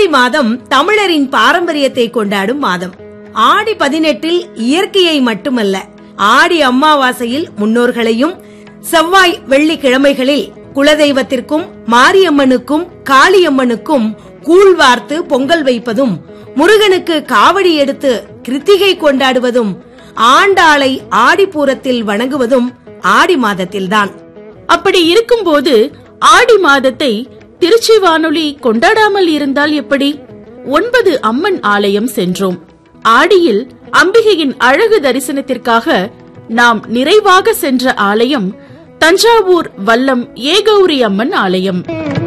ஆடி மாதம் தமிழரின் பாரம்பரியத்தை கொண்டாடும் மாதம். ஆடி 18 இயற்கையை மட்டுமல்ல, ஆடி அமாவாசையில் முன்னோர்களையும், செவ்வாய் வெள்ளிக்கிழமைகளில் குலதெய்வத்திற்கும் மாரியம்மனுக்கும் காளியம்மனுக்கும் கூழ் வார்த்து பொங்கல் வைப்பதும், முருகனுக்கு காவடி எடுத்து கிருத்திகை கொண்டாடுவதும், ஆண்டாளை ஆடிப்பூரத்தில் வணங்குவதும் ஆடி மாதத்தில்தான். அப்படி இருக்கும்போது ஆடி மாதத்தை திருச்சி வானொலி கொண்டாடாமல் இருந்தால் எப்படி? 9 அம்மன் ஆலயம் சென்றோம். ஆடியில் அம்பிகையின் அழகு தரிசனத்திற்காக நாம் நிறைவாக சென்ற ஆலயம் தஞ்சாவூர் வல்லம் ஏகௌரி அம்மன் ஆலயம்.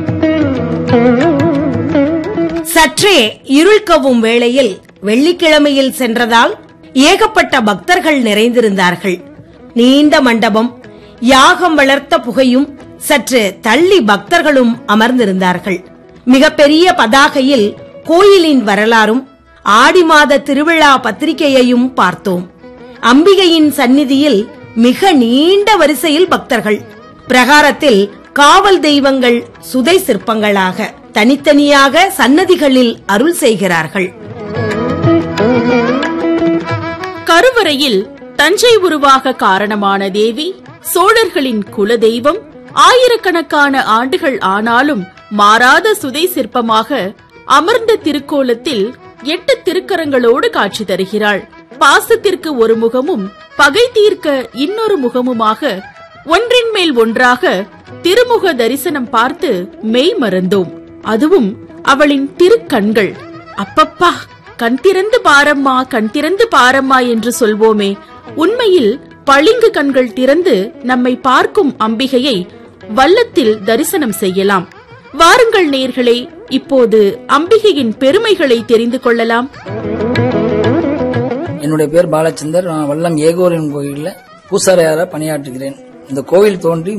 சற்றே இருள்கவும் வேளையில் வெள்ளிக்கிழமையில் சென்றதால் ஏகப்பட்ட பக்தர்கள் நிறைந்திருந்தார்கள். நீண்ட மண்டபம், யாகம் வளர்த்த புகையும், சற்று தள்ளி பக்தர்களும் அமர்ந்திருந்தார்கள். மிகப்பெரிய பதாகையில் கோயிலின் வரலாறும் ஆடி மாத திருவிழா பத்திரிகையையும் பார்த்தோம். அம்பிகையின் சந்நிதியில் மிக நீண்ட வரிசையில் பக்தர்கள். பிரகாரத்தில் காவல் தெய்வங்கள் சுதை சிற்பங்களாக தனித்தனியாக சன்னதிகளில் அருள் செய்கிறார்கள். கருவறையில் தஞ்சை உருவாக காரணமான தேவி, சோழர்களின் குலதெய்வம், ஆயிரக்கணக்கான ஆண்டுகள் ஆனாலும் மாறாத சுதை சிற்பமாக அமர்ந்த திருக்கோலத்தில் 8 திருக்கரங்களோடு காட்சி தருகிறாள். பாசத்திற்கு ஒரு முகமும் பகை தீர்க்க இன்னொரு முகமுமாக ஒன்றின் மேல் ஒன்றாக திருமுக தரிசனம் பார்த்து மெய் மறந்தோம். அதுவும் அவளின் திருக்கண்கள். அப்பப்பா, கண் திறந்து பாரம்மா, கண் திறந்து பாரம்மா என்று சொல்வோமே, உண்மையில் பளிங்கு கண்கள் திறந்து நம்மை பார்க்கும் அம்பிகையை வல்லத்தில் தரிசனம் செய்யலாம். வாருங்கள் நேயர்களே, இப்போது அம்பிகையின் பெருமைகளை தெரிந்து கொள்ளலாம். என்னுடைய பேர் பாலச்சந்தர். நான் வல்லம் ஏகோரியம் கோயில்ல பூசாரியாரா பணியாற்றுகிறேன். இந்த கோயில் தோன்றி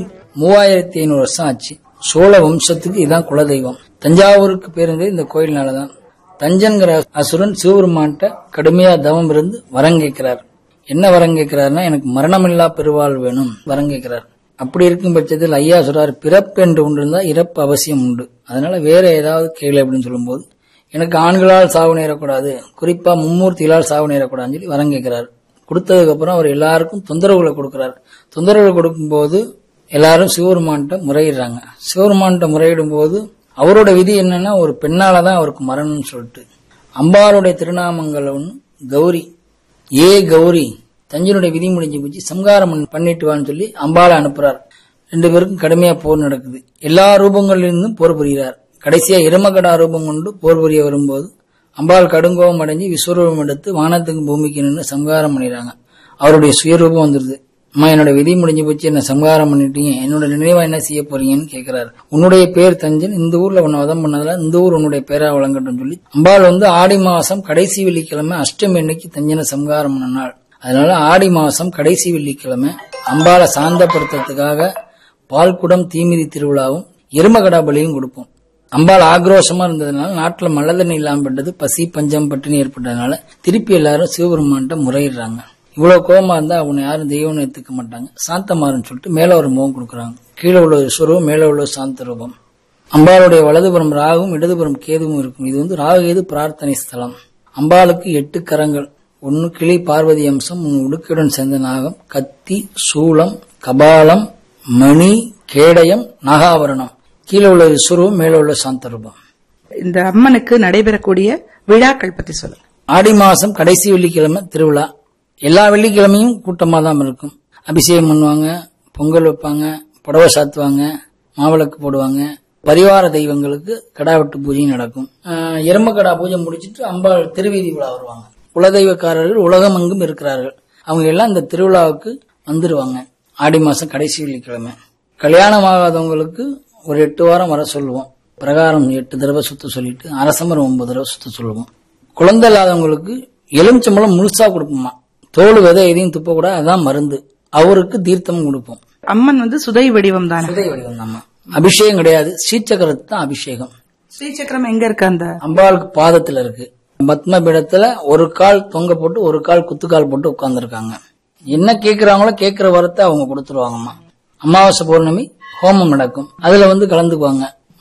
3500 வருஷம் ஆச்சு. சோழ வம்சத்துக்கு இதான் குலதெய்வம். தஞ்சாவூருக்கு பேருந்தே இந்த கோயில்னாலதான். தஞ்சன்கிற அசுரன் சிவபெருமான்ட்ட கடுமையா தவம் இருந்து வரம் கேட்கிறார். என்ன வரம் கேட்கிறாருன்னா, எனக்கு மரணமில்லா பெருவாள் வேணும் வரம் கேட்கிறார். அப்படி இருக்கும் பட்சத்தில் ஐயா சொல்றாரு, பிறப்பு என்று ஒன்று இருந்தா இறப்பு அவசியம் உண்டு, அதனால வேற ஏதாவது கேளு அப்படின்னு சொல்லும் போது, எனக்கு ஆண்களால் சாவு நேரக்கூடாது, குறிப்பா மும்மூர்த்திகளால் சாவு நேரக்கூடாதுன்னு சொல்லி வரம் கேட்கிறார். கொடுத்ததுக்கு அப்புறம் அவர் எல்லாருக்கும் தொந்தரவுகளை கொடுக்கிறார். தொந்தரவுகளை கொடுக்கும் போது எல்லாரும் சிவபெருமான்ட்ட முறையிடுறாங்க. சிவபெருமான்ட்ட முறையிடும் போது அவரோட விதி என்னன்னா, ஒரு பெண்ணாலதான் அவருக்கு மரணம்னு சொல்லிட்டு அம்பாளுடைய திருநாமங்கள் ஒன்று கௌரி, ஏ கௌரி, தஞ்சனுடைய விதி முடிஞ்சு போச்சு, சம்காரம் பண்ணிட்டு வான்னு சொல்லி அம்பாளை அனுப்புறார். 2 பேருக்கும் கடுமையா போர் நடக்குது. எல்லா ரூபங்களிலிருந்தும் போர் புரிகிறார். கடைசியா எருமகடா ரூபம் கொண்டு போர் புரிய வரும்போது அம்பாள் கடுங்கோபம் அடைஞ்சு விஸ்வரூபம் எடுத்து வானத்துக்கு பூமிக்கு நின்று சம்காரம் பண்ணிடுறாங்க. அவருடைய சுயரூபம் வந்துருது. அம்மா, என்னோட விதி முடிஞ்சு போச்சு, என்ன சம்காரம் பண்ணிட்டீங்க, என்னோட நினைவா என்ன செய்ய போறீங்கன்னு கேட்கிறாரு. உன்னுடைய பேர் தஞ்சன், இந்த ஊர்ல உன்னை வதம் பண்ணதுல இந்த ஊர் உன்னுடைய பேரா வழங்கட்டும் சொல்லி அம்பாள் ஆடி மாசம் கடைசி வெள்ளிக்கிழமை அஷ்டமி அன்னைக்கு தஞ்சனை சம்காரம் பண்ண நாள். அதனால ஆடி மாசம் கடைசி வெள்ளிக்கிழமை அம்பாளை சாந்தப்படுத்துறதுக்காக பால்குடம் தீமிதி திருவிழாவும் எருமகடா பலியும் கொடுப்போம். அம்பாள் ஆக்ரோஷமா இருந்ததுனால நாட்டுல மழை தண்ணி இல்லாம பட்டது, பசி பஞ்சம் பட்டினி ஏற்பட்டதுனால திருப்பி எல்லாரும் சிவபெருமான்ட்ட முறையிடுறாங்க. இவ்வளவு கோபமா இருந்தா அவனை யாரும் தெய்வம்னு எடுத்துக்க மாட்டாங்க. சாந்தமாருன்னு சொல்லிட்டு மேல ஒரு முகம் கொடுக்கறாங்க. கீழே உள்ள ஸ்வரூபம், மேல உள்ள சாந்த ரூபம். அம்பாளுடைய வலதுபுறம் ராகுவும் இடதுபுறம் கேதுவும் இருக்கும். இது ராகுகேது பிரார்த்தனை ஸ்தலம். அம்பாளுக்கு 8 கரங்கள். 1 கிளி பார்வதி அம்சம், 3 உடுக்கையுடன் சேர்ந்த நாகம், கத்தி, சூலம், கபாலம், மணி, கேடயம், நாகாபரணம். கீழே உள்ள விஸ்வரூபம், மேல உள்ள சாந்த ரூபம். இந்த அம்மனுக்கு நடைபெறக்கூடிய விழாக்கள் பத்தி சொல்லுங்க. ஆடி மாசம் கடைசி வெள்ளிக்கிழமை திருவிழா. எல்லா வெள்ளிக்கிழமையும் கூட்டமா தான் இருக்கும். அபிஷேகம் பண்ணுவாங்க, பொங்கல் வைப்பாங்க, புடவை சாத்துவாங்க, மாவிளக்கு போடுவாங்க. பரிவார தெய்வங்களுக்கு கடாவெட்டு பூஜை நடக்கும். எருமக்கடா பூஜை முடிச்சிட்டு அம்பாள் திருவீதி விழா வருவாங்க. குலதெய்வக்காரர்கள் உலகமெங்கும் இருக்கிறார்கள். அவங்க எல்லாம் இந்த திருவிழாவுக்கு வந்துருவாங்க. ஆடி மாசம் கடைசி வெள்ளிக்கிழமை. கல்யாணம் ஆகாதவங்களுக்கு ஒரு 8 வாரம் வர சொல்லுவோம். பிரகாரம் 8 தடவை சுத்த சொல்லிட்டு அரசமரம் 9 தடவை சுத்த சொல்லுவோம். குழந்தை இல்லாதவங்களுக்கு எலுமிச்சம்பழம் முழுசா கொடுப்போமா. தோல் விதை எதையும் துப்ப கூட, அதான் மருந்து. அவருக்கு தீர்த்தமும் கொடுப்போம். அம்மன் சுதை வடிவம் தான். சுதை வடிவம் தான். அபிஷேகம் கிடையாது, ஸ்ரீசக்கரத்து தான் அபிஷேகம். ஸ்ரீசக்கரம் எங்க இருக்கு? அந்த அம்பாளுக்கு பாதத்துல இருக்கு. பத்ம பீடத்துல ஒரு கால் தொங்க போட்டு ஒரு கால் குத்துக்கால் போட்டு உட்கார்ந்து இருக்காங்க. என்ன கேக்குறாங்களோ கேக்குற வரத்தை அவங்க கொடுத்துருவாங்கம்மா. அமாவாசை பௌர்ணமி ஹோமம் நடக்கும். அதுல கலந்துக்குவாங்க.